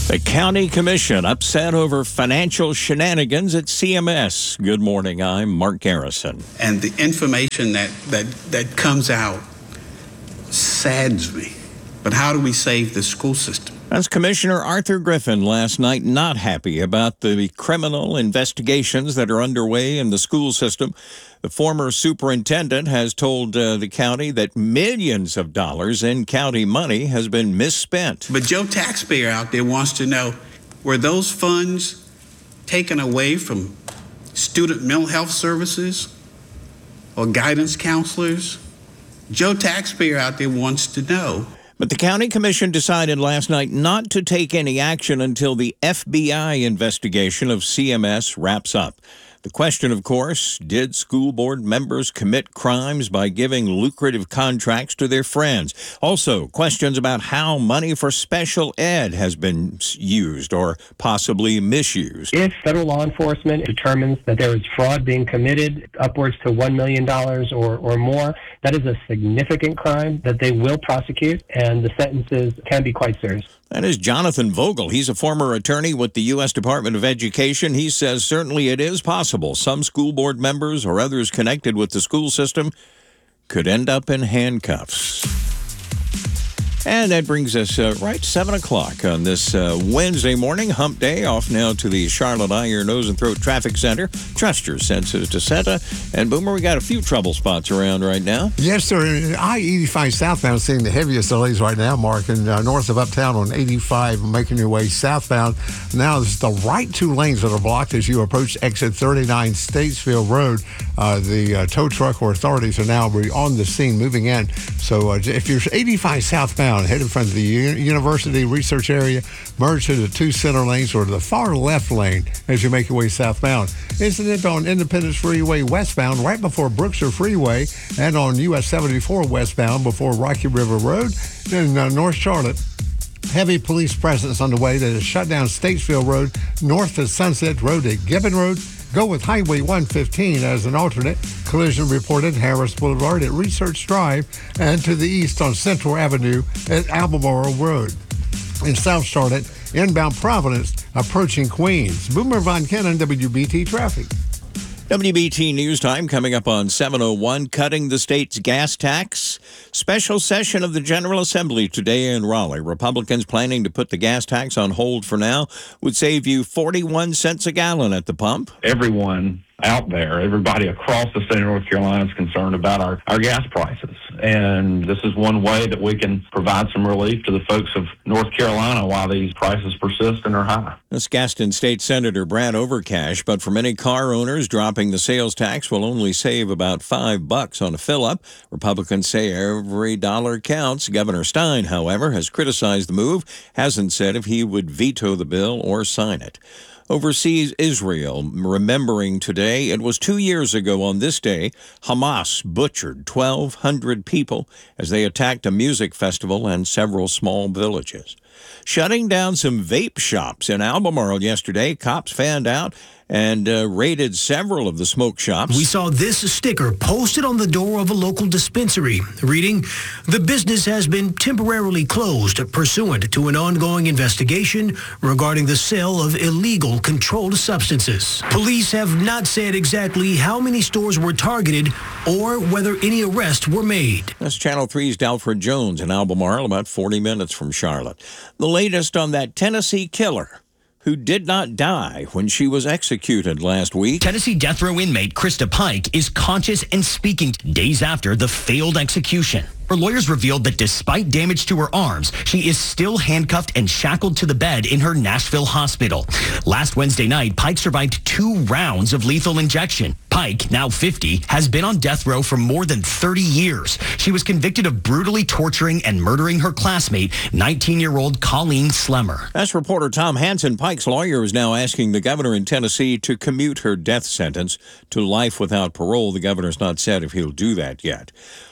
The county commission upset over financial shenanigans at CMS. Good morning, I'm Mark Garrison. And the information that comes out saddens me. But how do we save the school system? That's Commissioner Arthur Griffin last night, not happy about the criminal investigations that are underway in the school system. The former superintendent has told the county that millions of dollars in county money has been misspent. But Joe taxpayer out there wants to know, were those funds taken away from student mental health services or guidance counselors? Joe taxpayer out there wants to know. But the county commission decided last night not to take any action until the FBI investigation of CMS wraps up. The question, of course, did school board members commit crimes by giving lucrative contracts to their friends? Also, questions about how money for special ed has been used or possibly misused. If federal law enforcement determines that there is fraud being committed upwards to $1 million or more, that is a significant crime that they will prosecute, and the sentences can be quite serious. That is Jonathan Vogel. He's a former attorney with the U.S. Department of Education. He says certainly it is possible some school board members or others connected with the school system could end up in handcuffs. And that brings us right 7 o'clock on this Wednesday morning, hump day, off now to the Charlotte Eye, Ear, Nose, and Throat Traffic Center. Trust your senses to Santa. And Boomer, we got a few trouble spots around right now. Yes, sir. I-85 southbound seeing the heaviest delays right now, Mark, and north of Uptown on 85, making your way southbound. Now, it's the right two lanes that are blocked as you approach exit 39 Statesville Road. The tow truck or authorities are now on the scene moving in. So if you're 85 southbound, head in front of the University Research Area, merge to the two center lanes or the far left lane as you make your way southbound. Incident on Independence Freeway westbound right before Brookshire Freeway and on US 74 westbound before Rocky River Road in North Charlotte. Heavy police presence underway that has shut down Statesville Road north of Sunset Road at Gibbon Road. Go with Highway 115 as an alternate. Collision reported Harris Boulevard at Research Drive and to the east on Central Avenue at Albemarle Road. In South Charlotte, inbound Providence approaching Queens. Boomer Von Kennan, WBT Traffic. WBT News Time coming up on 7:01, cutting the state's gas tax. Special session of the General Assembly today in Raleigh. Republicans planning to put the gas tax on hold for now would save you 41 cents a gallon at the pump. Everyone out there, everybody across the state of North Carolina is concerned about our gas prices. And this is one way that we can provide some relief to the folks of North Carolina while these prices persist and are high. That's Gaston State Senator Brad Overcash, but for many car owners, dropping the sales tax will only save about $5 on a fill-up. Republicans say every dollar counts. Governor Stein, however, has criticized the move, hasn't said if he would veto the bill or sign it. Overseas, Israel, remembering today, it was 2 years ago on this day, Hamas butchered 1,200 people as they attacked a music festival and several small villages. Shutting down some vape shops in Albemarle yesterday, cops found out and raided several of the smoke shops. We saw this sticker posted on the door of a local dispensary, reading, "The business has been temporarily closed pursuant to an ongoing investigation regarding the sale of illegal controlled substances." Police have not said exactly how many stores were targeted or whether any arrests were made. That's Channel 3's Dalfred Jones in Albemarle, about 40 minutes from Charlotte. The latest on that Tennessee killer who did not die when she was executed last week. Tennessee death row inmate Krista Pike is conscious and speaking days after the failed execution. Her lawyers revealed that despite damage to her arms, she is still handcuffed and shackled to the bed in her Nashville hospital. Last Wednesday night, Pike survived 2 rounds of lethal injection. Pike, now 50, has been on death row for more than 30 years. She was convicted of brutally torturing and murdering her classmate, 19-year-old Colleen Slemmer. That's reporter Tom Hansen. Pike's lawyer is now asking the governor in Tennessee to commute her death sentence to life without parole. The governor's not said if he'll do that yet.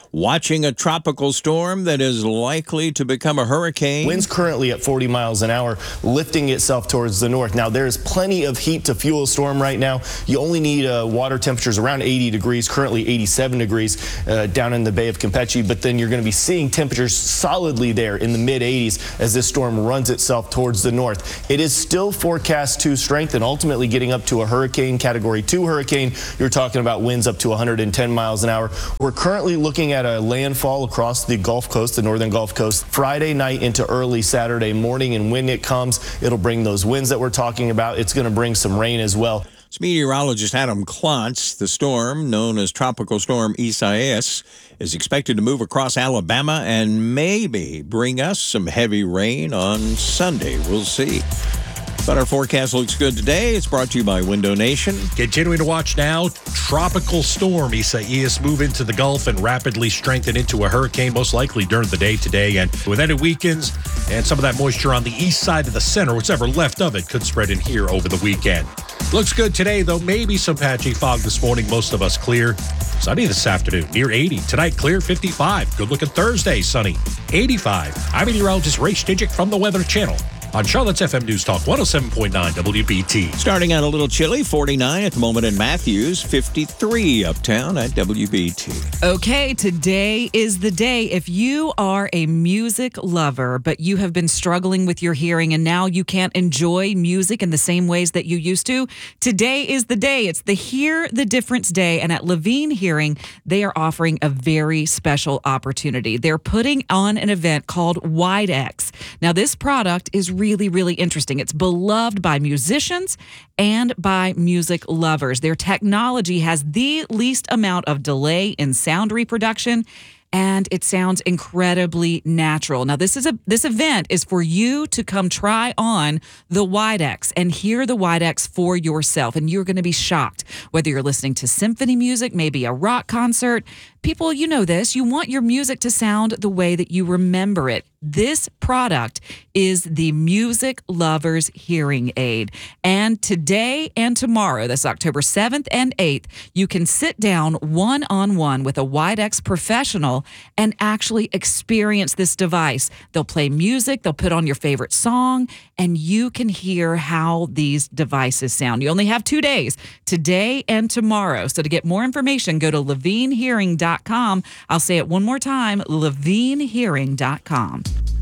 watching a tropical storm that is likely to become a hurricane. Winds currently at 40 miles an hour, lifting itself towards the north. Now, there's plenty of heat to fuel a storm right now. You only need water temperatures around 80 degrees, currently 87 degrees down in the Bay of Campeche, but then you're going to be seeing temperatures solidly there in the mid-80s as this storm runs itself towards the north. It is still forecast to strengthen, ultimately getting up to a hurricane, Category 2 hurricane. You're talking about winds up to 110 miles an hour. We're currently looking at a landfall across the Gulf Coast, the northern Gulf Coast, Friday night into early Saturday morning, and when it comes, it'll bring those winds that we're talking about. It's going to bring some rain as well. It's meteorologist Adam Klontz. The storm, known as Tropical Storm Isaias, is expected to move across Alabama and maybe bring us some heavy rain on Sunday. We'll see. But our forecast looks good today. It's brought to you by Window Nation. Continuing to watch now, Tropical Storm Isaias move into the Gulf and rapidly strengthen into a hurricane, most likely during the day today. And with any weekends and some of that moisture on the east side of the center, whatever left of it, could spread in here over the weekend. Looks good today, though. Maybe some patchy fog this morning. Most of us clear. Sunny this afternoon, near 80. Tonight, clear, 55. Good looking Thursday, sunny, 85. I'm meteorologist Ray Stijic from the Weather Channel on Charlotte's FM News Talk 107.9 WBT. Starting out a little chilly, 49 at the moment in Matthews, 53 uptown at WBT. Okay, today is the day. If you are a music lover, but you have been struggling with your hearing and now you can't enjoy music in the same ways that you used to, today is the day. It's the Hear the Difference Day, and at Levine Hearing, they are offering a very special opportunity. They're putting on an event called WideX. Now, this product is really, really interesting. It's beloved by musicians and by music lovers. Their technology has the least amount of delay in sound reproduction, and it sounds incredibly natural. Now, this event is for you to come try on the WideX and hear the WideX for yourself, and you're going to be shocked. Whether you're listening to symphony music, maybe a rock concert, people, you know this, you want your music to sound the way that you remember it. This product is the Music Lover's Hearing Aid. And today and tomorrow, that's October 7th and 8th, you can sit down one-on-one with a WideX professional and actually experience this device. They'll play music, they'll put on your favorite song, and you can hear how these devices sound. You only have 2 days, today and tomorrow. So to get more information, go to levinehearing.com. I'll say it one more time, levinehearing.com.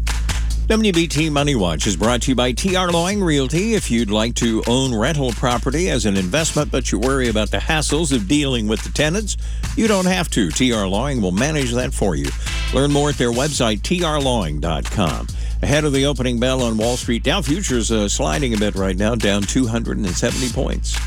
WBT Money Watch is brought to you by TR Loing Realty. If you'd like to own rental property as an investment, but you worry about the hassles of dealing with the tenants, you don't have to. TR Loing will manage that for you. Learn more at their website, trloing.com. Ahead of the opening bell on Wall Street, Dow Futures sliding a bit right now, down 270 points.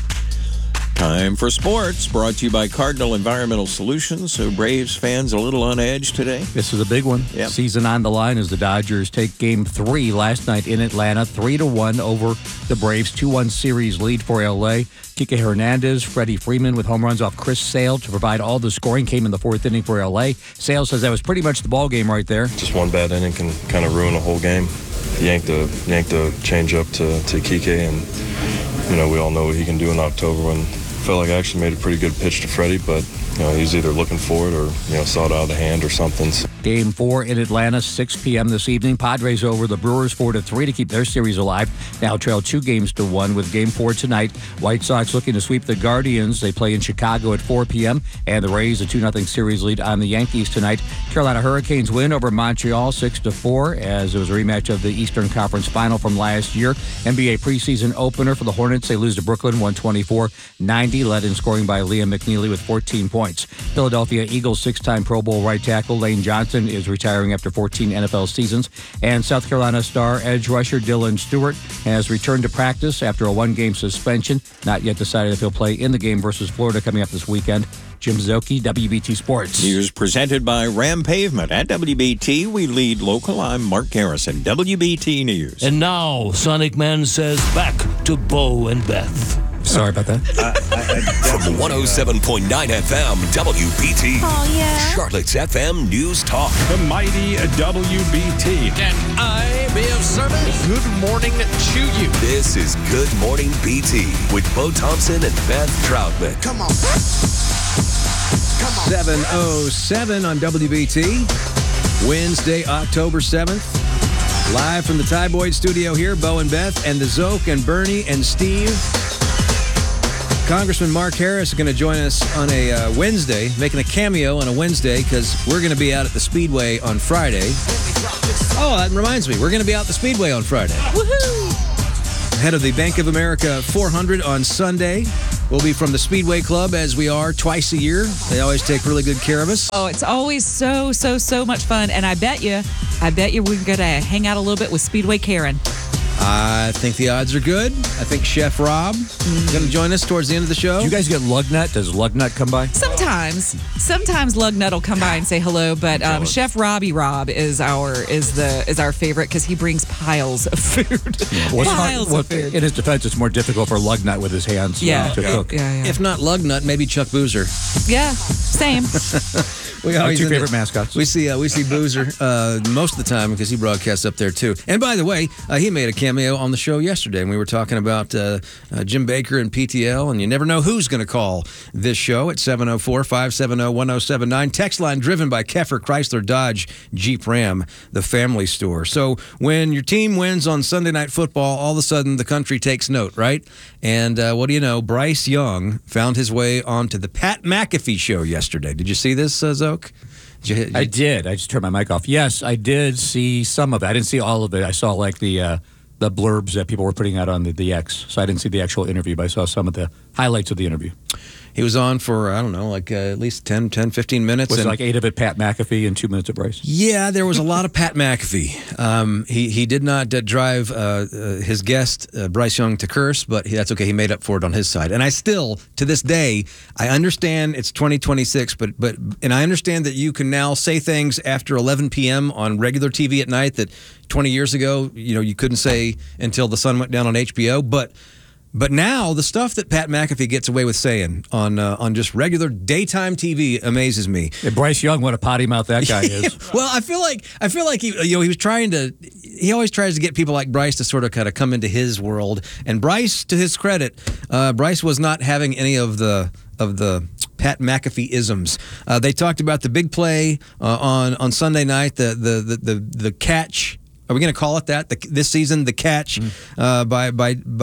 Time for sports, brought to you by Cardinal Environmental Solutions. So Braves fans a little on edge today. This is a big one. Yep. Season on the line as the Dodgers take Game 3 last night in Atlanta, 3-1 over the Braves, 2-1 series lead for L.A. Kike Hernandez, Freddie Freeman with home runs off Chris Sale to provide all the scoring, came in the fourth inning for L.A. Sale says that was pretty much the ball game right there. Just one bad inning can kind of ruin a whole game. Yank the change up to Kike, and we all know what he can do in October. When felt like I actually made a pretty good pitch to Freddie, but he's either looking for it or saw it out of the hand or something. Game 4 in Atlanta, 6 p.m. this evening. Padres over the Brewers 4-3 to keep their series alive. Now trail 2-1 with Game 4 tonight. White Sox looking to sweep the Guardians. They play in Chicago at 4 p.m. And the Rays a 2-0 series lead on the Yankees tonight. Carolina Hurricanes win over Montreal 6-4 as it was a rematch of the Eastern Conference Final from last year. NBA preseason opener for the Hornets. They lose to Brooklyn 124-90, led in scoring by Liam McNeely with 14 points. Philadelphia Eagles 6-time Pro Bowl right tackle Lane Johnson is retiring after 14 NFL seasons. And South Carolina star edge rusher Dylan Stewart has returned to practice after a 1-game suspension. Not yet decided if he'll play in the game versus Florida coming up this weekend. Jim Zoki, WBT Sports. News presented by Ram Pavement. At WBT, we lead local. I'm Mark Garrison, WBT News. And now, Sonic Man says back to Bo and Beth. Sorry about that. From 107.9 FM, WBT. Oh, yeah. Charlotte's FM News Talk. The mighty WBT. Can I be of service? Good morning to you. This is Good Morning BT with Bo Thompson and Beth Troutman. Come on. 7:07 on WBT. Wednesday, October 7th. Live from the Ty Boyd studio here, Bo and Beth, and the Zoke and Bernie and Steve. Congressman Mark Harris is going to join us on a Wednesday, making a cameo on a Wednesday, because we're going to be out at the Speedway on Friday. Oh, that reminds me. We're going to be out at the Speedway on Friday. Woohoo! Ahead of the Bank of America 400 on Sunday. We'll be from the Speedway Club, as we are twice a year. They always take really good care of us. Oh, it's always so much fun. And I bet you we're going to hang out a little bit with Speedway Karen. I think the odds are good. I think Chef Rob is going to join us towards the end of the show. Do you guys get Lugnut? Does Lugnut come by? Sometimes Lugnut will come by and say hello, but Chef Robbie Rob is our favorite because he brings piles of food. Piles of food. In his defense, it's more difficult for Lugnut with his hands to cook. Yeah. If not Lugnut, maybe Chuck Boozer. Yeah, same. What's your favorite mascots? We see Boozer most of the time because he broadcasts up there too. And by the way, he made a cameo on the show yesterday, and we were talking about Jim Baker and PTL, and you never know who's going to call this show at 704-570-1079. Text line driven by Keffer Chrysler Dodge Jeep Ram, the family store. So when your team wins on Sunday Night Football, all of a sudden the country takes note, right? And what do you know? Bryce Young found his way onto the Pat McAfee show yesterday. Did you see this, Zoe? I did. I just turned my mic off. Yes, I did see some of it. I didn't see all of it. I saw like the blurbs that people were putting out on the X. So I didn't see the actual interview, but I saw some of the highlights of the interview. He was on for, I don't know, like at least 10, 15 minutes. Was it like 8 of it Pat McAfee and 2 minutes of Bryce? Yeah, there was a lot of Pat McAfee. He did not drive his guest, Bryce Young, to curse, but that's okay. He made up for it on his side. And I still, to this day, I understand it's 2026, but I understand that you can now say things after 11 p.m. on regular TV at night that 20 years ago, you couldn't say until the sun went down on HBO, But now the stuff that Pat McAfee gets away with saying on just regular daytime TV amazes me. And Bryce Young, what a potty mouth that guy is. Well, I feel like he was trying to. He always tries to get people like Bryce to sort of kind of come into his world. And Bryce, to his credit, Bryce was not having any of the Pat McAfee isms. They talked about the big play on Sunday night, the catch. Are we going to call it that this season? The catch by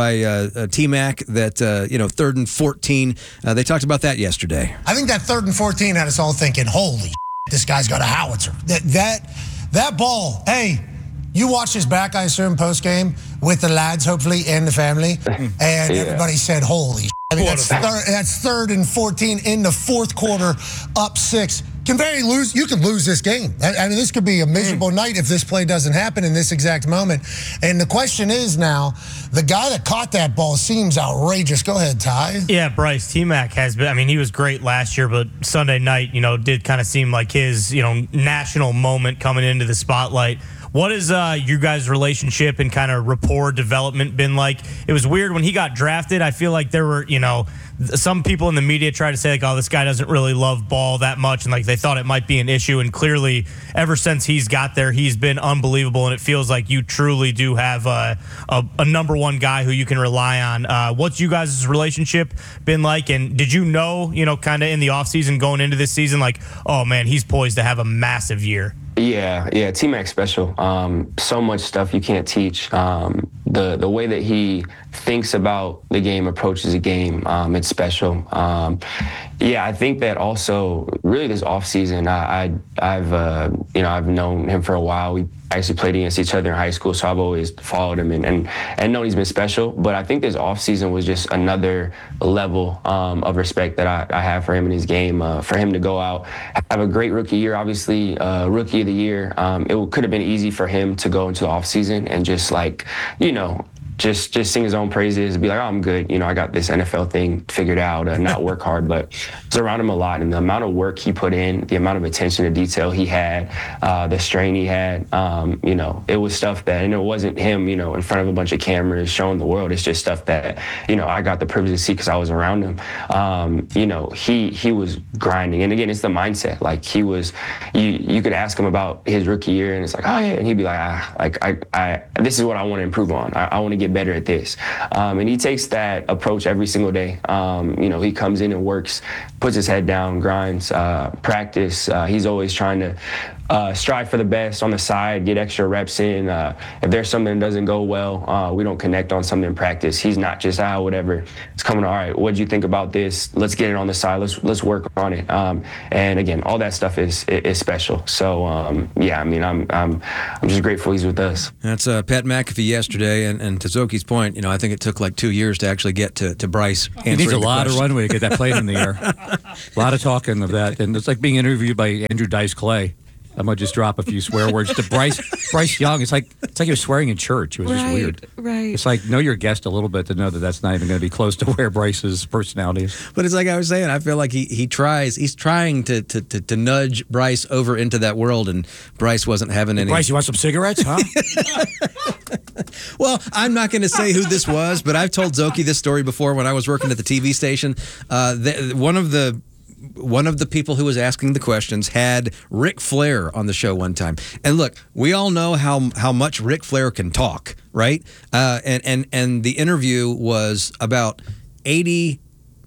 T-Mac that 3rd and 14. They talked about that yesterday. I think that 3rd and 14 had us all thinking, "Holy shit, this guy's got a howitzer." That ball. Hey, you watched his back, I assume, post game with the lads, hopefully, and the family, and everybody said, "Holy shit." I mean, that's 3rd and 14 in the fourth quarter, up 6. You could lose this game. I mean, this could be a miserable night if this play doesn't happen in this exact moment. And the question is now, the guy that caught that ball seems outrageous. Go ahead, Ty. Yeah, Bryce, T-Mac has been, I mean, he was great last year, but Sunday night, did kind of seem like his, national moment coming into the spotlight. What has you guys' relationship and kind of rapport development been like? It was weird when he got drafted. I feel like there were, some people in the media try to say, like, oh, this guy doesn't really love ball that much, and like they thought it might be an issue. And clearly, ever since he's got there, he's been unbelievable, and it feels like you truly do have a number one guy who you can rely on. What's you guys' relationship been like? And did you know, kind of in the offseason going into this season, like, oh man, he's poised to have a massive year? Yeah, T-Mac's special. So much stuff you can't teach. The way that he thinks about the game, approaches the game, it's special. I think that also really this offseason, I've known him for a while. We actually played against each other in high school, so I've always followed him and known he's been special. But I think this offseason was just another level of respect that I have for him in his game. For him to go out, have a great rookie year, obviously, rookie of the year. It could have been easy for him to go into the offseason and just just sing his own praises, be like, oh, I'm good. I got this NFL thing figured out, not work hard, but it's around him a lot. And the amount of work he put in, the amount of attention to detail he had, the strain he had, it was stuff that, and it wasn't him, in front of a bunch of cameras showing the world. It's just stuff that, I got the privilege to see because I was around him. He was grinding. And again, it's the mindset. Like he was, you could ask him about his rookie year and it's like, oh yeah. And he'd be like, this is what I want to improve on. I want to get get better at this. And he takes that approach every single day. He comes in and works, puts his head down, grinds, practice. He's always trying to strive for the best on the side, get extra reps in. If there's something that doesn't go well, we don't connect on something in practice. He's not just, whatever. It's coming, all right, what did you think about this? Let's get it on the side. Let's work on it. And again, all that stuff is special. So, I'm just grateful he's with us. That's Pat McAfee yesterday. And to Zoki's point, I think it took like 2 years to actually get to Bryce. He needs a lot of runway to get that plane in the air. A lot of talking of that. And it's like being interviewed by Andrew Dice Clay. I might just drop a few swear words to Bryce Young. It's like you're swearing in church. It was just weird. Right. It's like know your guest a little bit to know that that's not even going to be close to where Bryce's personality is. But it's like I was saying, I feel like he's trying to nudge Bryce over into that world, and Bryce wasn't having any. Bryce, you want some cigarettes, huh? Well, I'm not going to say who this was, but I've told Zoki this story before when I was working at the TV station. One of the people who was asking the questions had Ric Flair on the show one time. And look, we all know how much Ric Flair can talk, right? And the interview was about 89%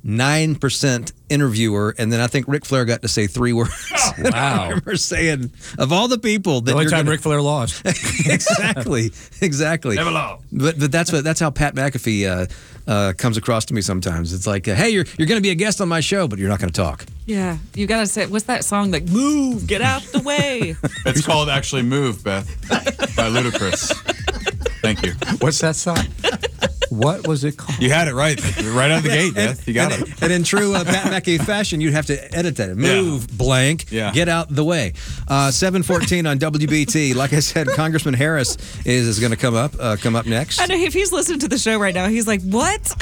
interviewer, and then I think Ric Flair got to say 3 words. Oh, wow. I remember saying, of all the people that the only time Ric Flair lost. Exactly. Never lost. But that's how Pat McAfee comes across to me sometimes. It's like, hey, you're going to be a guest on my show, but you're not going to talk. Yeah, you gotta say, what's that song? Like, move, get out the way. It's called actually "Move," Beth, by Ludacris. Thank you. What's that song? What was it called? You had it right out of the gate, Beth. You got it. And in true Pat McAfee fashion, you'd have to edit that. Move, blank, get out the way. 7:14 on WBT. Like I said, Congressman Harris is going to come up next. I know if he's listening to the show right now, he's like, what?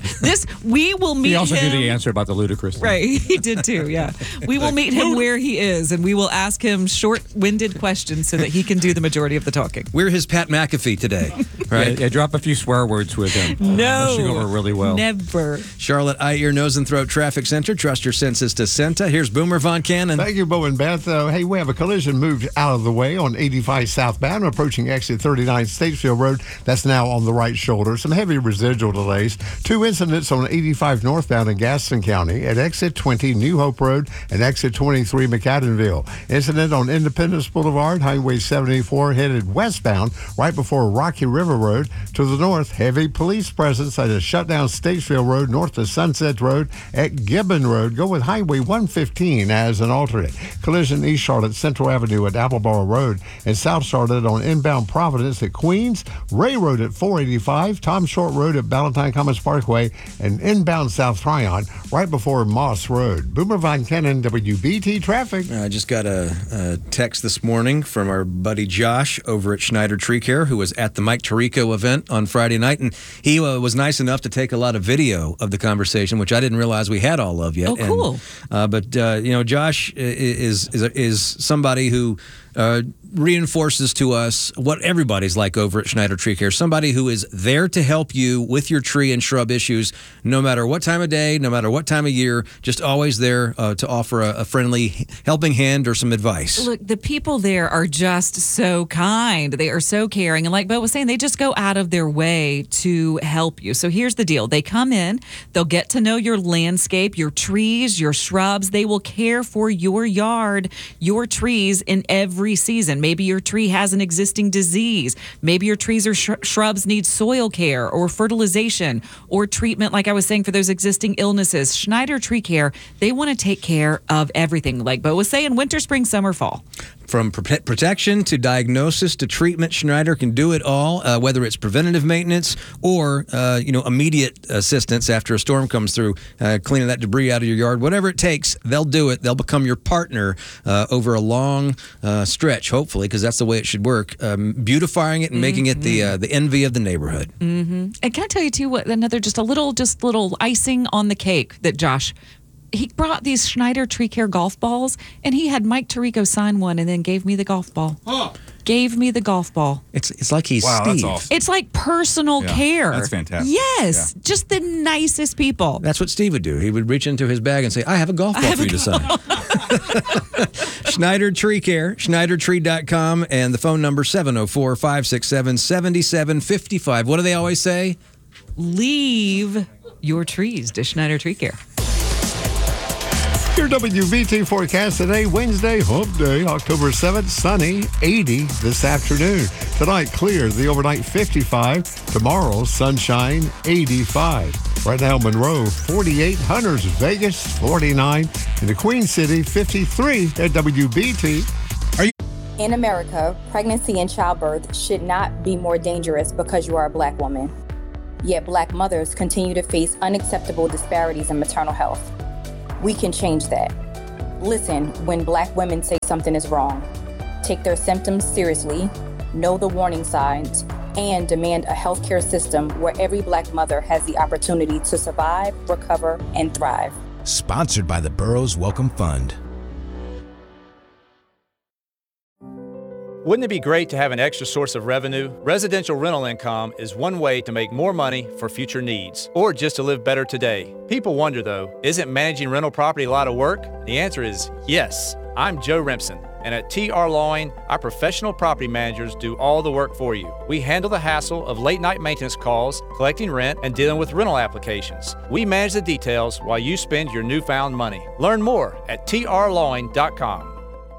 We will meet him. He also knew the answer about the Ludacris thing. Right, he did too, yeah. We will meet him where he is, and we will ask him short-winded questions so that he can do the majority of the talking. We're his Pat McAfee today, right? Yeah, drop a few swear words with him. No. That should go over really well. Never. Charlotte Eye, Ear, Nose, and Throat Traffic Center. Trust your senses to Senta. Here's Boomer Von Cannon. Thank you, Bo and Beth. Hey, we have a collision moved out of the way on 85 southbound, approaching exit 39 Statesville Road. That's now on the right shoulder. Some heavy residual delays. 2 incidents on 85 northbound in Gaston County at exit 20 New Hope Road and exit 23 McAdenville. Incident on Independence Boulevard, Highway 74 headed westbound right before Rocky River Road. To the north, heavy police presence at a shutdown Statesville Road north of Sunset Road at Gibbon Road. Go with Highway 115 as an alternate. Collision East Charlotte Central Avenue at Appleboro Road and South Charlotte on inbound Providence at Queens, Ray Road at 485, Tom Short Road at Ballantyne Commons Parkway, and inbound South Tryon right before Moss Road. Boomer Von Cannon, WBT Traffic. I just got a text this morning from our buddy Josh over at Schneider Tree Care, who was at the Mike Tirico event on Friday night, and he was nice enough to take a lot of video of the conversation, which I didn't realize we had all of yet. Oh, cool. But Josh is somebody who reinforces to us what everybody's like over at Schneider Tree Care. Somebody who is there to help you with your tree and shrub issues, no matter what time of day, no matter what time of year, just always there to offer a friendly helping hand or some advice. Look, the people there are just so kind. They are so caring. And like Bo was saying, they just go out of their way to help you. So here's the deal. They come in, they'll get to know your landscape, your trees, your shrubs. They will care for your yard, your trees in every season. Maybe your tree has an existing disease. Maybe your trees or shrubs need soil care or fertilization or treatment, like I was saying, for those existing illnesses. Schneider Tree Care, they want to take care of everything. Like Bo was saying, winter, spring, summer, fall. From protection to diagnosis to treatment, Schneider can do it all, whether it's preventative maintenance or, immediate assistance after a storm comes through, cleaning that debris out of your yard. Whatever it takes, they'll do it. They'll become your partner over a long stretch, hopefully, because that's the way it should work, beautifying it and making it the envy of the neighborhood. Mm-hmm. And can I tell you, too, what another just little icing on the cake that Josh... He brought these Schneider Tree Care golf balls, and he had Mike Tirico sign one and then gave me the golf ball. Oh. Gave me the golf ball. It's like he's Steve. That's awesome. It's like personal care. That's fantastic. Yes. Yeah. Just the nicest people. That's what Steve would do. He would reach into his bag and say, I have a golf ball for you to sign. Schneider Tree Care, SchneiderTree.com, and the phone number 704-567-7755. What do they always say? Leave your trees to Schneider Tree Care. Your WVT forecast today, Wednesday, hump day, October 7th, sunny, 80 this afternoon. Tonight, clear, the overnight 55. Tomorrow, sunshine, 85. Right now, Monroe, 48. Hunters, Vegas, 49. In the Queen City, 53 at WBT. In America, pregnancy and childbirth should not be more dangerous because you are a Black woman. Yet Black mothers continue to face unacceptable disparities in maternal health. We can change that. Listen when Black women say something is wrong. Take their symptoms seriously, know the warning signs, and demand a healthcare system where every Black mother has the opportunity to survive, recover, and thrive. Sponsored by the Burroughs Welcome Fund. Wouldn't it be great to have an extra source of revenue? Residential rental income is one way to make more money for future needs, or just to live better today. People wonder though, isn't managing rental property a lot of work? The answer is yes. I'm Joe Remsen, and at TR Lawing, our professional property managers do all the work for you. We handle the hassle of late night maintenance calls, collecting rent, and dealing with rental applications. We manage the details while you spend your newfound money. Learn more at trlawing.com.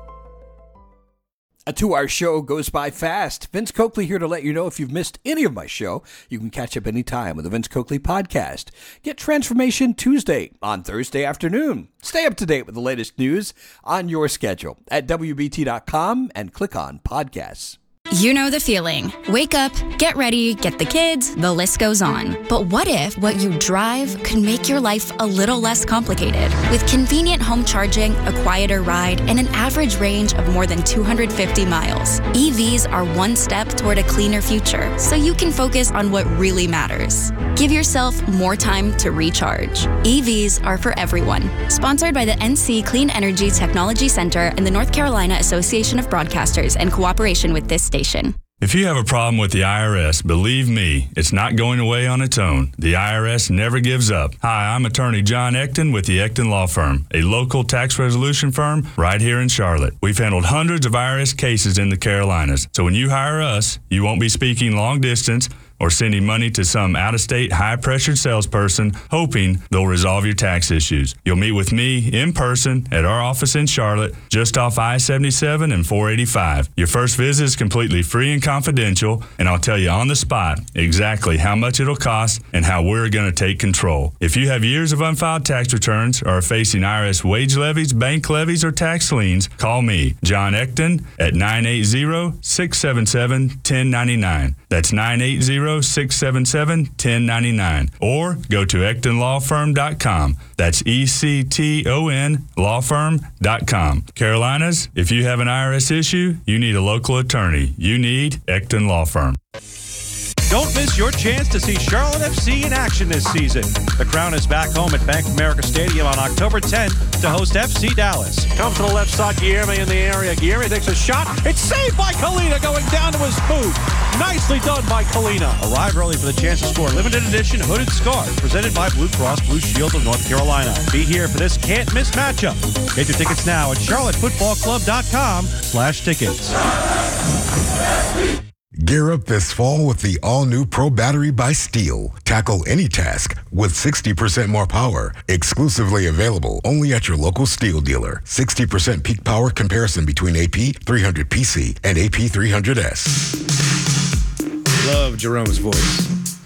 A 2-hour show goes by fast. Vince Coakley here to let you know if you've missed any of my show, you can catch up anytime with the Vince Coakley Podcast. Get Transformation Tuesday on Thursday afternoon. Stay up to date with the latest news on your schedule at WBT.com and click on podcasts. You know the feeling. Wake up, get ready, get the kids, the list goes on. But what if what you drive could make your life a little less complicated? With convenient home charging, a quieter ride, and an average range of more than 250 miles, EVs are one step toward a cleaner future, so you can focus on what really matters. Give yourself more time to recharge. EVs are for everyone. Sponsored by the NC Clean Energy Technology Center and the North Carolina Association of Broadcasters in cooperation with this station. If you have a problem with the IRS, believe me, it's not going away on its own. The IRS never gives up. Hi, I'm attorney John Ecton with the Ecton Law Firm, a local tax resolution firm right here in Charlotte. We've handled hundreds of IRS cases in the Carolinas, so when you hire us, you won't be speaking long distance or sending money to some out-of-state, high-pressured salesperson hoping they'll resolve your tax issues. You'll meet with me in person at our office in Charlotte, just off I-77 and 485. Your first visit is completely free and confidential, and I'll tell you on the spot exactly how much it'll cost and how we're going to take control. If you have years of unfiled tax returns or are facing IRS wage levies, bank levies, or tax liens, call me, John Ecton, at 980-677-1099. That's 980-677-1099. Or go to EctonLawFirm.com. That's ECTON lawfirm.com. Carolinas, if you have an IRS issue, you need a local attorney. You need Ecton Law Firm. Don't miss your chance to see Charlotte FC in action this season. The Crown is back home at Bank of America Stadium on October 10th to host FC Dallas. Comes to the left side, Guilherme in the area. Guilherme takes a shot. It's saved by Kalina going down to his boot. Nicely done by Kalina. Arrive early for the chance to score limited edition hooded scarves presented by Blue Cross Blue Shield of North Carolina. Be here for this can't-miss matchup. Get your tickets now at charlottefootballclub.com/tickets. Gear up this fall with the all-new Pro Battery by Steel. Tackle any task with 60% more power. Exclusively available only at your local Steel dealer. 60% peak power comparison between AP300PC and AP300S. Love Jerome's voice.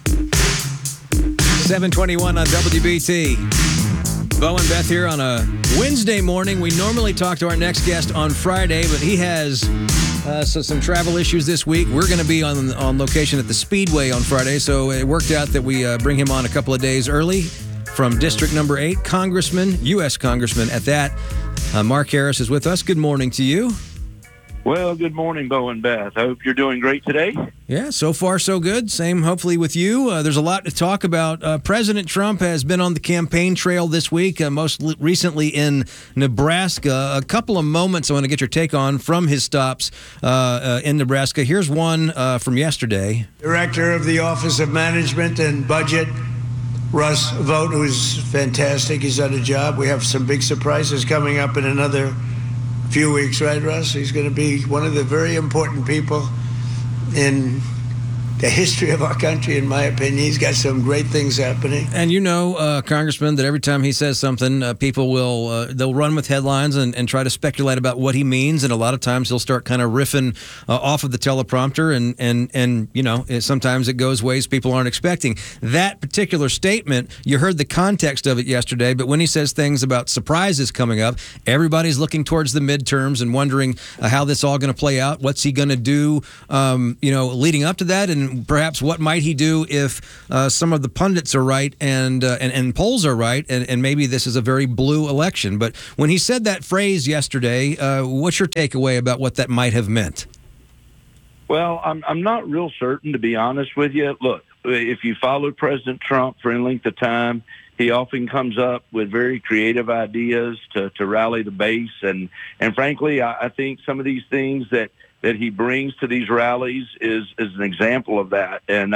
7:21 on WBT. Bo and Beth here on a Wednesday morning. We normally talk to our next guest on Friday, but he has some travel issues this week. We're going to be on location at the Speedway on Friday, so it worked out that we bring him on a couple of days early from District Number 8, Congressman, U.S. Congressman at that. Mark Harris is with us. Good morning to you. Well, good morning, Bo and Beth. I hope you're doing great today. Yeah, so far so good. Same, hopefully, with you. There's a lot to talk about. President Trump has been on the campaign trail this week, most recently in Nebraska. A couple of moments I want to get your take on from his stops in Nebraska. Here's one from yesterday. Director of the Office of Management and Budget, Russ Vought, who's fantastic. He's done a job. We have some big surprises coming up in another few weeks, right, Russ? He's going to be one of the very important people in the history of our country, in my opinion. He's got some great things happening. And Congressman, that every time he says something, people will they'll run with headlines and try to speculate about what he means. And a lot of times he'll start kind of riffing off of the teleprompter, and sometimes it goes ways people aren't expecting. That particular statement, you heard the context of it yesterday, but when he says things about surprises coming up, everybody's looking towards the midterms and wondering how this all going to play out. What's he going to do, leading up to that, and perhaps what might he do if some of the pundits are right and polls are right, and maybe this is a very blue election. But when he said that phrase yesterday, what's your takeaway about what that might have meant? Well, I'm not real certain, to be honest with you. Look, if you followed President Trump for any length of time, he often comes up with very creative ideas to rally the base. And frankly, I think some of these things that he brings to these rallies is an example of that. And,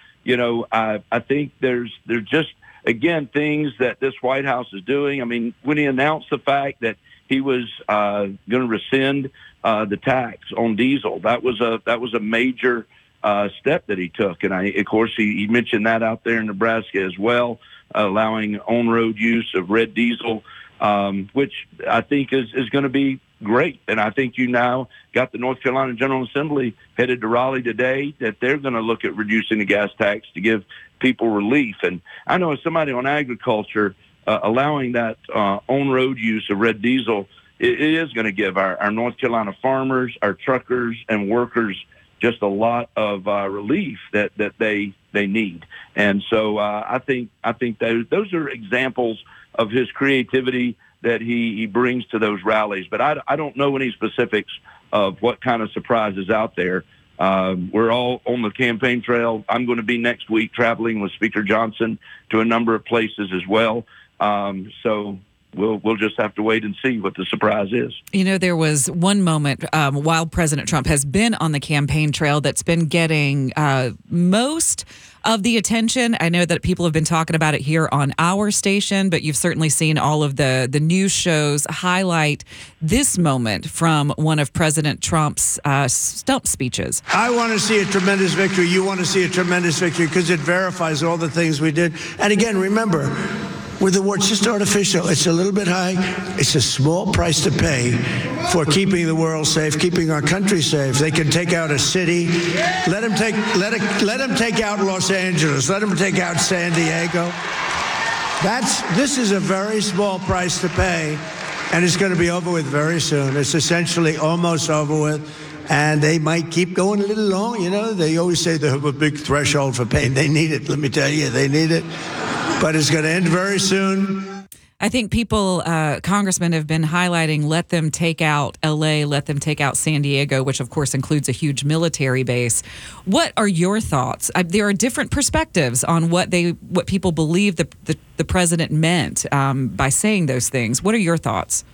I think there's just, again, things that this White House is doing. I mean, when he announced the fact that he was going to rescind the tax on diesel, that was a major step that he took. And of course, he mentioned that out there in Nebraska as well, allowing on-road use of red diesel, which I think is going to be great. And I think you now got the North Carolina General Assembly headed to Raleigh today, that they're going to look at reducing the gas tax to give people relief. And I know as somebody on agriculture, allowing that on-road use of red diesel, it is going to give our North Carolina farmers, our truckers and workers just a lot of relief that they need. And so I think those are examples of his creativity that he brings to those rallies. But I don't know any specifics of what kind of surprises out there. We're all on the campaign trail. I'm going to be next week traveling with Speaker Johnson to a number of places as well. So we'll just have to wait and see what the surprise is. There was one moment while President Trump has been on the campaign trail that's been getting most of the attention. I know that people have been talking about it here on our station, but you've certainly seen all of the news shows highlight this moment from one of President Trump's stump speeches. I want to see a tremendous victory. You want to see a tremendous victory because it verifies all the things we did. And again, remember, with the war, it's just artificial. It's a little bit high. It's a small price to pay for keeping the world safe, keeping our country safe. They can take out a city. Let them take out Los Angeles. Let them take out San Diego. This is a very small price to pay, and it's going to be over with very soon. It's essentially almost over with. And they might keep going a little long. They always say they have a big threshold for pain. They need it. Let me tell you, they need it. But it's going to end very soon. I think people, congressmen, have been highlighting, let them take out L.A., let them take out San Diego, which, of course, includes a huge military base. What are your thoughts? There are different perspectives on what people believe the president meant by saying those things. What are your thoughts?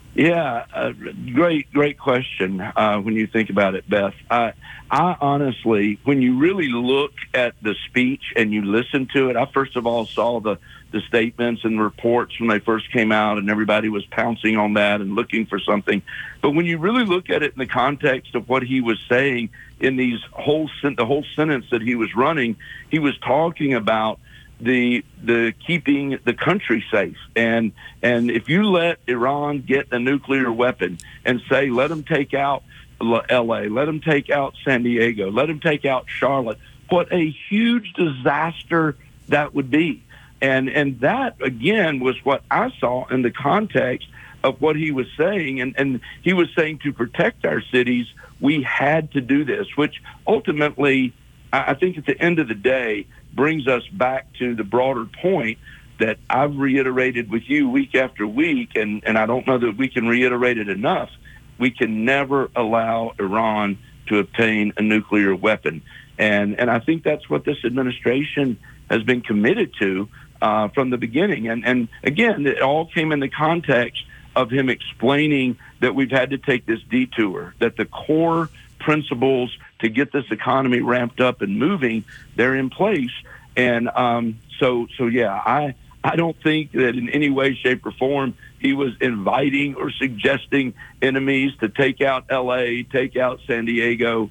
Yeah, great question when you think about it, Beth. I honestly, when you really look at the speech and you listen to it, I first of all saw the statements and reports when they first came out, and everybody was pouncing on that and looking for something. But when you really look at it in the context of what he was saying in the whole sentence that he was running, he was talking about the keeping the country safe. And if you let Iran get a nuclear weapon and say, let them take out L.A., let them take out San Diego, let them take out Charlotte, what a huge disaster that would be. And that, again, was what I saw in the context of what he was saying. And he was saying to protect our cities, we had to do this, which ultimately, I think at the end of the day, brings us back to the broader point that I've reiterated with you week after week, and I don't know that we can reiterate it enough. We can never allow Iran to obtain a nuclear weapon. And I think that's what this administration has been committed to from the beginning. And again, it all came in the context of him explaining that we've had to take this detour, that the core principles to get this economy ramped up and moving, they're in place. And so yeah, I don't think that in any way, shape, or form he was inviting or suggesting enemies to take out L.A., take out San Diego.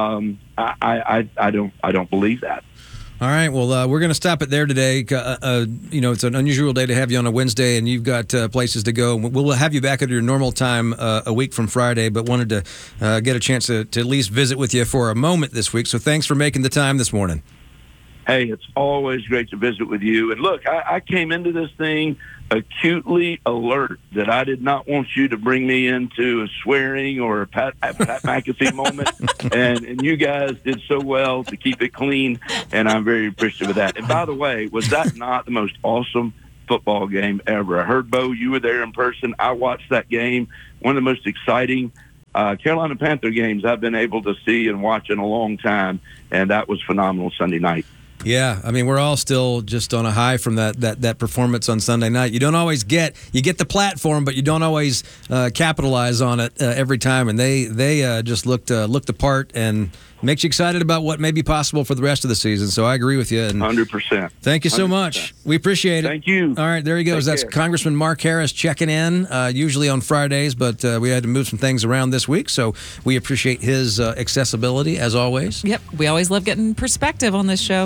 I don't believe that. All right, well, we're going to stop it there today. It's an unusual day to have you on a Wednesday, and you've got places to go. We'll have you back at your normal time a week from Friday, but wanted to get a chance to at least visit with you for a moment this week. So thanks for making the time this morning. Hey, it's always great to visit with you. And look, I came into this thing acutely alert that I did not want you to bring me into a swearing or a Pat McAfee moment. And you guys did so well to keep it clean, and I'm very appreciative of that. And by the way, was that not the most awesome football game ever? I heard, Bo, you were there in person. I watched that game. One of the most exciting Carolina Panther games I've been able to see and watch in a long time, and that was phenomenal Sunday night. Yeah, I mean, we're all still just on a high from that performance on Sunday night. You don't always get the platform, but you don't always capitalize on it every time. And they just looked the part, and makes you excited about what may be possible for the rest of the season. So I agree with you. And 100%. Thank you so 100%. much. We appreciate it. Thank you. All right, there he goes. That's Congressman Mark Harris checking in, usually on Fridays, but we had to move some things around this week. So we appreciate his accessibility, as always. Yep, we always love getting perspective on this show.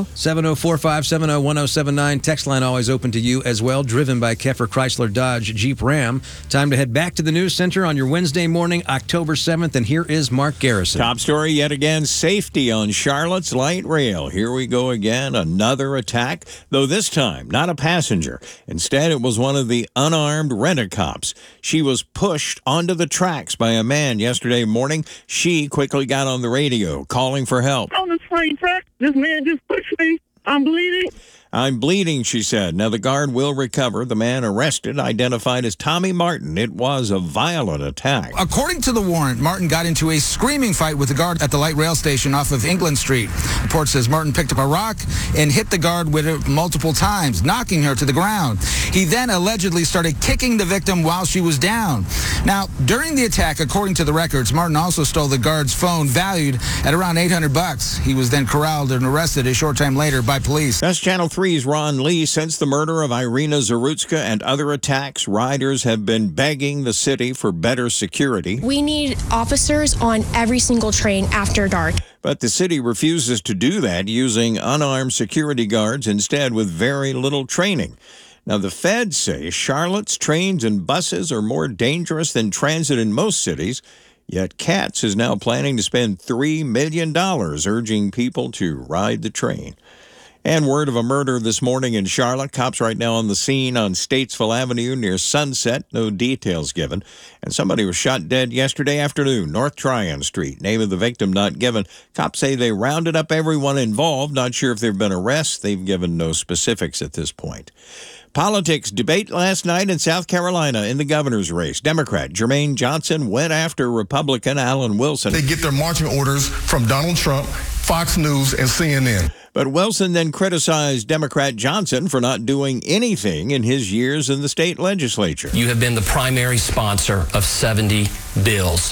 704-570-1079. Text line always open to you as well. Driven by Keffer Chrysler Dodge Jeep Ram. Time to head back to the news center on your Wednesday morning, October 7th. And here is Mark Garrison. Top story yet again. Safety on Charlotte's light rail. Here we go again. Another attack, though this time not a passenger. Instead, it was one of the unarmed rent-a-cops. She was pushed onto the tracks by a man yesterday morning. She quickly got on the radio, calling for help. On the train track, this man just pushed me. I'm bleeding. I'm bleeding, she said. Now, the guard will recover. The man arrested, identified as Tommy Martin. It was a violent attack. According to the warrant, Martin got into a screaming fight with the guard at the light rail station off of England Street. The report says Martin picked up a rock and hit the guard with it multiple times, knocking her to the ground. He then allegedly started kicking the victim while she was down. Now, during the attack, according to the records, Martin also stole the guard's phone, valued at around $800. He was then corralled and arrested a short time later by police. That's Channel 3's Ron Lee. Since the murder of Irina Zarutska and other attacks, riders have been begging the city for better security. We need officers on every single train after dark. But the city refuses to do that, using unarmed security guards instead with very little training. Now, the feds say Charlotte's trains and buses are more dangerous than transit in most cities, yet Katz is now planning to spend $3 million urging people to ride the train. And word of a murder this morning in Charlotte. Cops right now on the scene on Statesville Avenue near Sunset. No details given. And somebody was shot dead yesterday afternoon, North Tryon Street. Name of the victim not given. Cops say they rounded up everyone involved. Not sure if there have been arrests. They've given no specifics at this point. Politics debate last night in South Carolina in the governor's race. Democrat Jermaine Johnson went after Republican Alan Wilson. They get their marching orders from Donald Trump, Fox News, and CNN. But Wilson then criticized Democrat Johnson for not doing anything in his years in the state legislature. You have been the primary sponsor of 70 bills.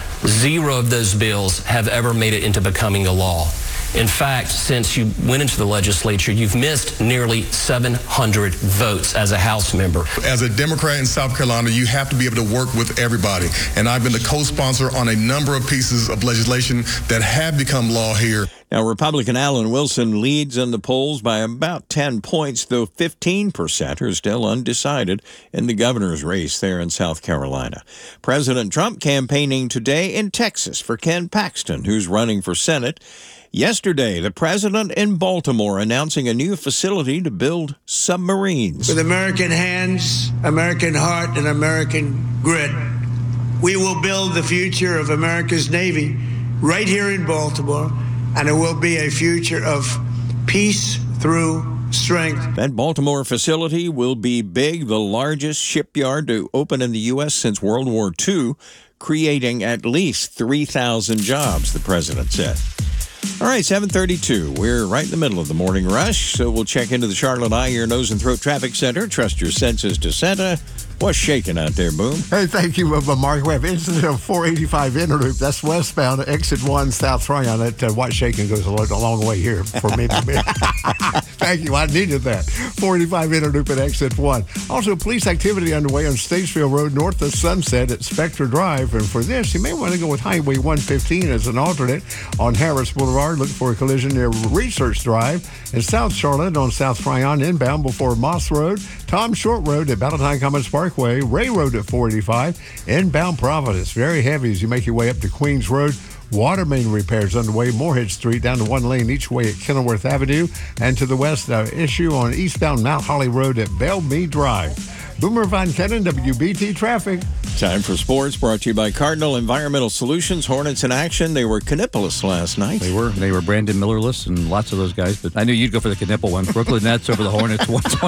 0 of those bills have ever made it into becoming a law. In fact, since you went into the legislature, you've missed nearly 700 votes as a House member. As a Democrat in South Carolina, you have to be able to work with everybody. And I've been the co-sponsor on a number of pieces of legislation that have become law here. Now, Republican Alan Wilson leads in the polls by about 10 points, though 15% are still undecided in the governor's race there in South Carolina. President Trump campaigning today in Texas for Ken Paxton, who's running for Senate. Yesterday, the president in Baltimore announcing a new facility to build submarines. With American hands, American heart, and American grit, we will build the future of America's Navy right here in Baltimore, and it will be a future of peace through strength. That Baltimore facility will be big, the largest shipyard to open in the U.S. since World War II, creating at least 3,000 jobs, the president said. All right, 7:32. We're right in the middle of the morning rush, so we'll check into the Charlotte Eye, Ear, Nose, and Throat Traffic Center. Trust your senses to Santa. What's shaking out there, Boom? Hey, thank you, Mark. We have incident of 485 Interloop. That's westbound, exit 1, South Tryon. That what's shaking goes a long way here for me. Thank you. I needed that. 485 Interloop at Exit 1. Also, police activity underway on Statesville Road north of Sunset at Spectre Drive. And for this, you may want to go with Highway 115 as an alternate. On Harris Boulevard, look for a collision near Research Drive. In South Charlotte on South Tryon inbound before Moss Road. Tom Short Road at Ballantyne Commons Parkway. Ray Road at 485. Inbound Providence. Very heavy as you make your way up to Queens Road. Water main repairs underway, Moorhead Street down to one lane each way at Kenilworth Avenue, and to the west, issue on eastbound Mount Holly Road at Bellmead Drive. Boomer Von Kennon, WBT Traffic. Time for sports, brought to you by Cardinal Environmental Solutions. Hornets in action. They were Knippolis last night. They were Brandon Millerless and lots of those guys, but I knew you'd go for the Knipple one. Brooklyn Nets over the Hornets,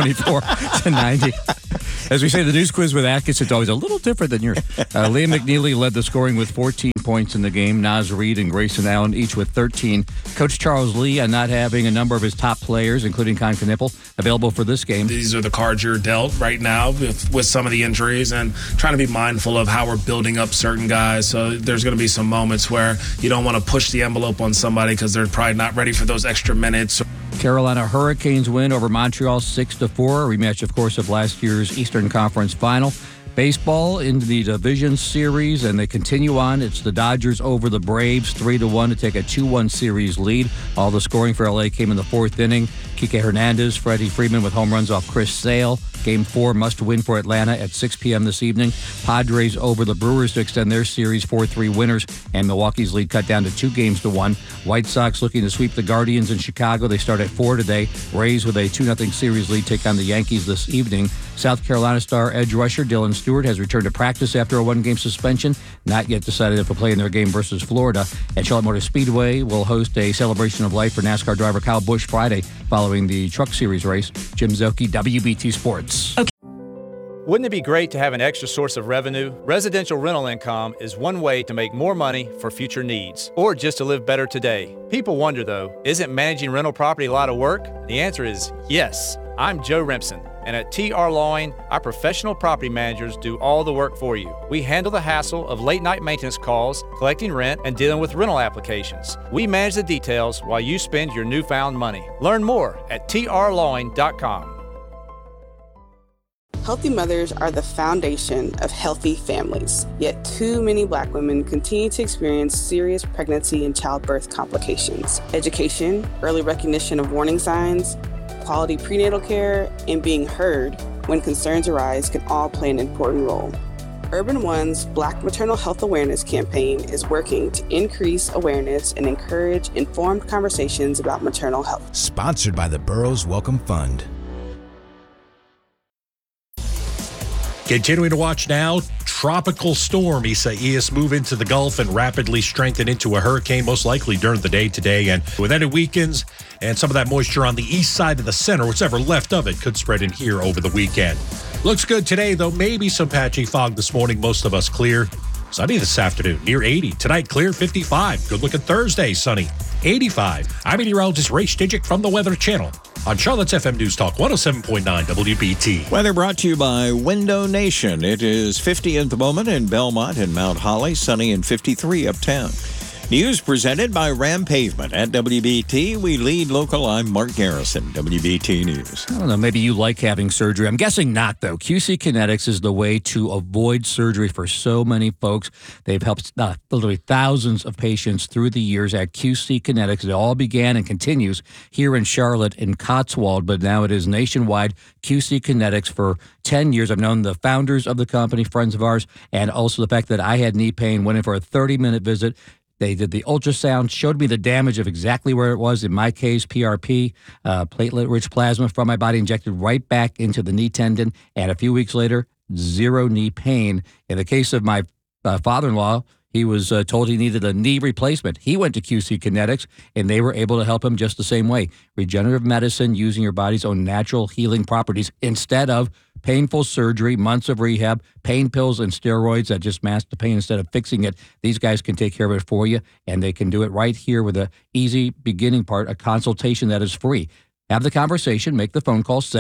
124-90. As we say, the news quiz with Atkins, it's always a little different than yours. Liam McNeely led the scoring with 14 points in the game. Naz Reid and Grayson Allen each with 13. Coach Charles Lee not having a number of his top players, including Con Knipple, available for this game. These are the cards you're dealt right now with some of the injuries, and trying to be mindful of how we're building up certain guys. So there's going to be some moments where you don't want to push the envelope on somebody because they're probably not ready for those extra minutes. Carolina Hurricanes win over Montreal 6-4, a rematch, of course, of last year's Eastern Conference Final. Baseball in the division series, and they continue on. It's the Dodgers over the Braves, 3-1 to take a 2-1 series lead. All the scoring for LA came in the fourth inning. Kike Hernandez, Freddie Freeman with home runs off Chris Sale. Game 4 must win for Atlanta at 6 p.m. this evening. Padres over the Brewers to extend their series 4-3 winners, and Milwaukee's lead cut down to 2-1. White Sox looking to sweep the Guardians in Chicago. They start at 4 today. Rays with a 2-0 series lead take on the Yankees this evening. South Carolina star edge rusher Dylan Stewart has returned to practice after a one-game suspension. Not yet decided if he'll play in their game versus Florida. And Charlotte Motor Speedway will host a celebration of life for NASCAR driver Kyle Busch Friday following the Truck Series race. Jim Zelke, WBT Sports. Okay. Wouldn't it be great to have an extra source of revenue? Residential rental income is one way to make more money for future needs, or just to live better today. People wonder, though, isn't managing rental property a lot of work? The answer is yes. I'm Joe Remsen, and at TR Lawing, our professional property managers do all the work for you. We handle the hassle of late-night maintenance calls, collecting rent, and dealing with rental applications. We manage the details while you spend your newfound money. Learn more at trlawing.com. Healthy mothers are the foundation of healthy families, yet too many Black women continue to experience serious pregnancy and childbirth complications. Education, early recognition of warning signs, quality prenatal care, and being heard when concerns arise can all play an important role. Urban One's Black Maternal Health Awareness campaign is working to increase awareness and encourage informed conversations about maternal health. Sponsored by the Burroughs Welcome Fund. Continuing to watch now, tropical storm Isaias move into the Gulf and rapidly strengthen into a hurricane, most likely during the day today. And with any weekends and some of that moisture on the east side of the center, whatever left of it, could spread in here over the weekend. Looks good today, though. Maybe some patchy fog this morning. Most of us clear. Sunny this afternoon, near 80. Tonight, clear, 55. Good looking Thursday, sunny, 85. I'm meteorologist Ray Stijic from the Weather Channel on Charlotte's FM News Talk 107.9 WBT. Weather brought to you by Window Nation. It is 50 at the moment in Belmont and Mount Holly, sunny and 53 uptown. News presented by Ram Pavement at WBT. We lead local. I'm Mark Garrison, WBT News. I don't know, maybe you like having surgery. I'm guessing not, though. QC Kinetics is the way to avoid surgery for so many folks. They've helped literally thousands of patients through the years at QC Kinetics. It all began and continues here in Charlotte in Cotswold, but now it is nationwide. QC Kinetics for 10 years. I've known the founders of the company, friends of ours, and also the fact that I had knee pain, went in for a 30-minute visit. They did the ultrasound, showed me the damage of exactly where it was. In my case, PRP, platelet-rich plasma from my body injected right back into the knee tendon. And a few weeks later, zero knee pain. In the case of my father-in-law, he was told he needed a knee replacement. He went to QC Kinetics, and they were able to help him just the same way. Regenerative medicine using your body's own natural healing properties instead of painful surgery, months of rehab, pain pills and steroids that just mask the pain instead of fixing it. These guys can take care of it for you, and they can do it right here with an easy beginning part, a consultation that is free. Have the conversation, make the phone call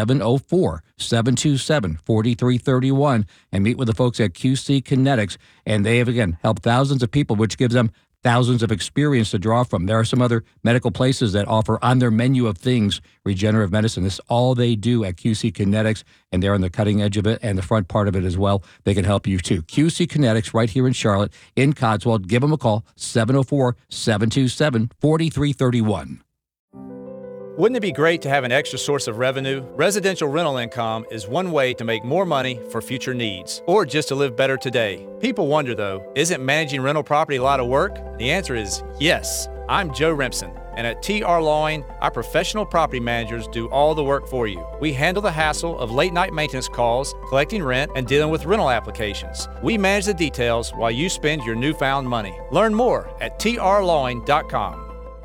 704-727-4331 and meet with the folks at QC Kinetics. And they have, again, helped thousands of people, which gives them thousands of experience to draw from. There are some other medical places that offer on their menu of things regenerative medicine. This is all they do at QC Kinetics, and they're on the cutting edge of it and the front part of it as well. They can help you too. QC Kinetics right here in Charlotte, in Cotswold. Give them a call, 704-727-4331. Wouldn't it be great to have an extra source of revenue? Residential rental income is one way to make more money for future needs, or just to live better today. People wonder though, isn't managing rental property a lot of work? The answer is yes. I'm Joe Remsen, and at TR Lawing, our professional property managers do all the work for you. We handle the hassle of late night maintenance calls, collecting rent, and dealing with rental applications. We manage the details while you spend your newfound money. Learn more at trlawing.com.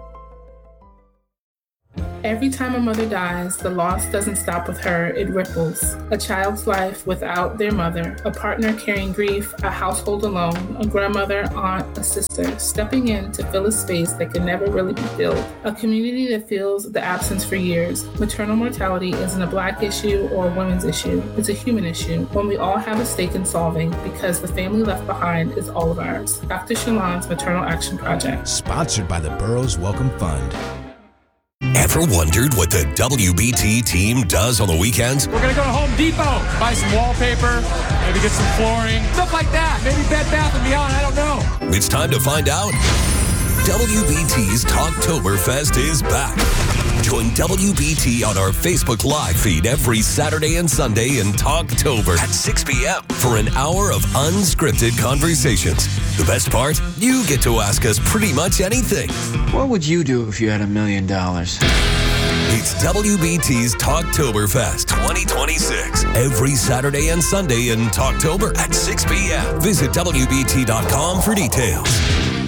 Every time a mother dies, the loss doesn't stop with her, it ripples. A child's life without their mother, a partner carrying grief, a household alone, a grandmother, aunt, a sister, stepping in to fill a space that can never really be filled. A community that feels the absence for years. Maternal mortality isn't a Black issue or a women's issue. It's a human issue, one we all have a stake in solving because the family left behind is all of ours. Dr. Shalon's Maternal Action Project. Sponsored by the Burroughs Welcome Fund. Ever wondered what the WBT team does on the weekends? We're going to go to Home Depot, buy some wallpaper, maybe get some flooring, stuff like that. Maybe Bed Bath & Beyond, I don't know. It's time to find out. WBT's Talktoberfest is back. Join WBT on our Facebook Live feed every Saturday and Sunday in Talktober at 6 p.m. for an hour of unscripted conversations. The best part? You get to ask us pretty much anything. What would you do if you had $1 million? It's WBT's Talktoberfest 2026. Every Saturday and Sunday in Talktober at 6 p.m. Visit WBT.com for details.